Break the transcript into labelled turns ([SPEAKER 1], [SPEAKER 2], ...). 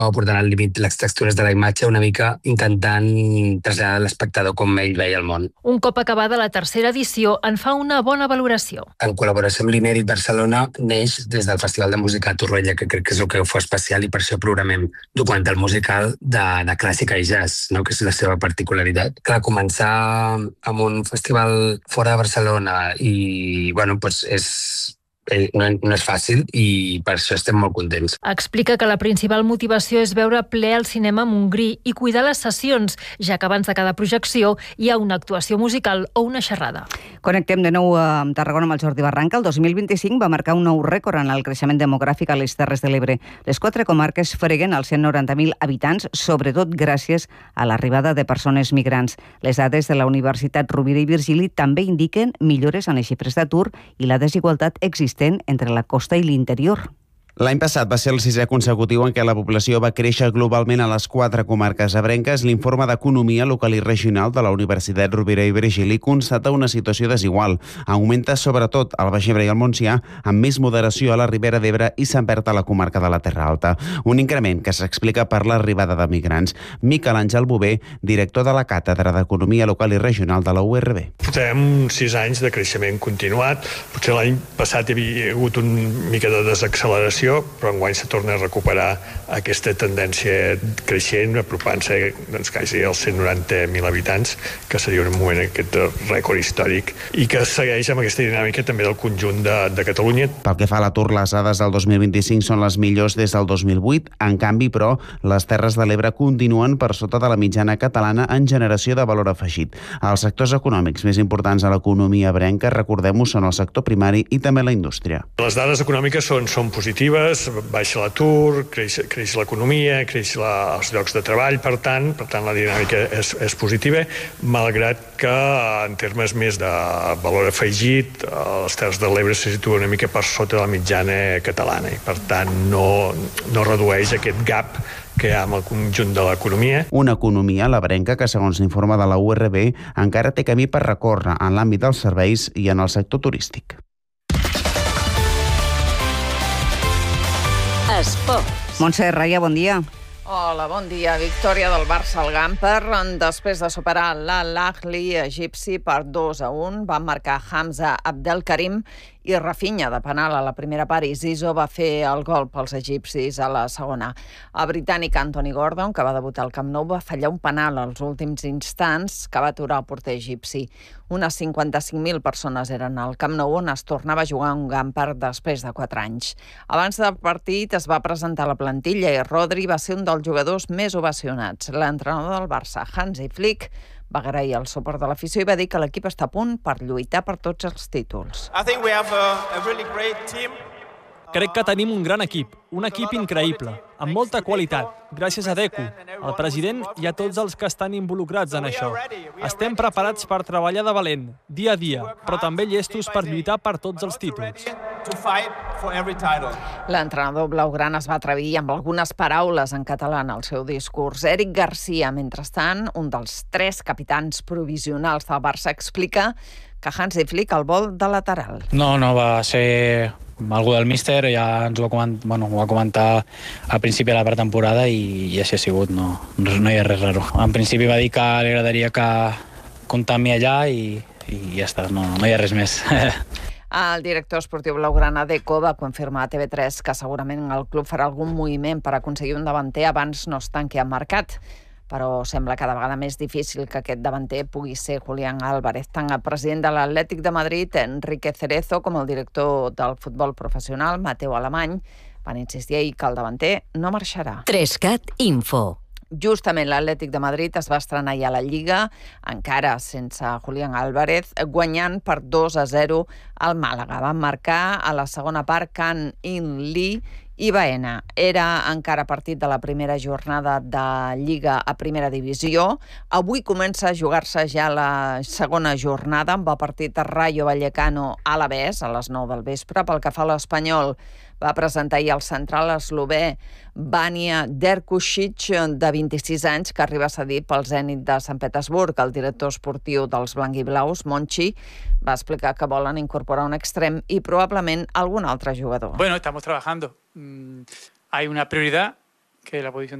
[SPEAKER 1] portant al límit les textures de la imatge, una mica intentant traslladar a l'espectador com ell veia el món.
[SPEAKER 2] Un cop acabada la tercera edició, en fa una bona valoració.
[SPEAKER 1] En col·laboració amb l'Inèdit Barcelona neix des del Festival de Música a Torroella, que crec que és el que ho fa especial, i per això programem documental musical de clàssica i jazz, no? Que és la seva particularitat. Clar, començar amb un festival fora de Barcelona i, bueno, doncs no és fàcil i per això estem molt contents.
[SPEAKER 2] Explica que la principal motivació és veure ple al cinema Montgrí i cuidar les sessions, ja que abans de cada projecció hi ha una actuació musical o una xerrada.
[SPEAKER 3] Connectem de nou amb Tarragona amb el Jordi Barranca. El 2025 va marcar un nou rècord en el creixement demogràfic a les Terres de l'Ebre. Les 4 comarques freguen els 190.000 habitants, sobretot gràcies a l'arribada de persones migrants. Les dades de la Universitat Rovira i Virgili també indiquen millores en les xifres d'atur i la desigualtat existent entre la costa i l'interior.
[SPEAKER 4] L'any passat va ser el 6è consecutiu en què la població va créixer globalment a les 4 comarques ebrenques. L'Informe d'Economia Local i Regional de la Universitat Rovira i Virgili constata una situació desigual. Augmenta sobretot al Baix Ebre i al Montsià, amb més moderació a la Ribera d'Ebre i Sant Berta a la comarca de la Terra Alta. Un increment que s'explica per l'arribada de migrants. Miquel Àngel Bové, director de la Càtedra d'Economia Local i Regional de la URB.
[SPEAKER 5] Portem 6 anys de creixement continuat. Potser l'any passat hi havia hagut una mica de desacceleració, però enguany se torna a recuperar aquesta tendència creixent, apropant-se quasi als 190.000 habitants, que seria un moment aquest rècord històric, i que segueix amb aquesta dinàmica també del conjunt de Catalunya.
[SPEAKER 4] Pel que fa a l'atur, les dades del 2025 són les millors des del 2008. En canvi, però, les Terres de l'Ebre continuen per sota de la mitjana catalana en generació de valor afegit. Els sectors econòmics més importants a l'economia ebrenca, recordem-ho, són el sector primari i també la indústria.
[SPEAKER 5] Les dades econòmiques són positives, baixa l'atur, creix l'economia, creix els llocs de treball, per tant la dinàmica és positiva, malgrat que en termes més de valor afegit, les Terres de l'Ebre se situen una mica per sota de la mitjana catalana i per tant no redueix aquest gap que hi ha amb el conjunt de l'economia.
[SPEAKER 4] Una economia, l'ebrenca, que segons l'informe de la URB encara té camí per recórrer en l'àmbit dels serveis i en el sector turístic.
[SPEAKER 3] Esports. Montse Raia, bon dia.
[SPEAKER 6] Hola, bon dia. Victòria del Barça al Gamper. Després de superar l'Al-Ahly egipci per 2-1, van marcar Hamza Abdelkarim i Rafinha de penal a la primera part i Zizou va fer el gol pels egipcis a la segona. El britànic Anthony Gordon, que va debutar al Camp Nou, va fallar un penal als últims instants que va aturar el porter egipci. Unes 55.000 persones eren al Camp Nou, on es tornava a jugar un Gamper després de 4 anys. Abans del partit es va presentar la plantilla i Rodri va ser un dels jugadors més ovacionats. L'entrenador del Barça, Hansi Flick, va agrair el suport de l'afició i va dir que l'equip està a punt per lluitar per tots els títols.
[SPEAKER 7] Crec que tenim un gran equip increïble, amb molta qualitat, gràcies a Deco, al president i a tots els que estan involucrats en això. Estem preparats per treballar de valent, dia a dia, però també llestos per lluitar per tots els títols.
[SPEAKER 6] L'entrenador blaugrana es va atrevir amb algunes paraules en català en el seu discurs. Eric Garcia, mentrestant, un dels 3 capitans provisionals del Barça, explica que Hansi Flick el vol de lateral.
[SPEAKER 8] No va ser algú del míster, ja ens ho va comentar al principi de la pretemporada i així ha sigut, no hi ha res raro. En principi va dir que li agradaria que comptar amb mi allà i ja està, no hi ha res més.
[SPEAKER 6] El director esportiu blaugrana Deco va confirmar a TV3 que segurament el club farà algun moviment per aconseguir un davanter abans no es tanqui el mercat, però sembla cada vegada més difícil que aquest davanter pugui ser Julián Álvarez. Tant el president de l'Atlètic de Madrid, Enrique Cerezo, com el director del futbol professional, Mateu Alemany, van insistir ahir que el davanter no marxarà.
[SPEAKER 9] 3CAT Info.
[SPEAKER 6] Justament l'Atlètic de Madrid es va estrenar ja a la Lliga, encara sense Julián Álvarez, guanyant per 2-0 al Màlaga. Van marcar a la segona part Can In Lee i Baena. Era encara partit de la primera jornada de Lliga a primera divisió. Avui comença a jugar-se ja la segona jornada amb el partit Rayo Vallecano Alavés a les 9 del vespre. Pel que fa a l'Espanyol, va presentar ahir el central eslové Vanja Derkušić, de 26 anys, que arriba cedit pel Zenit de Sant Petersburg. El director esportiu dels blanquiblaus, Monchi, va explicar que volen incorporar un extrem i probablement algun altre jugador.
[SPEAKER 10] Bueno, estamos trabajando. Hay una prioridad
[SPEAKER 9] que la posición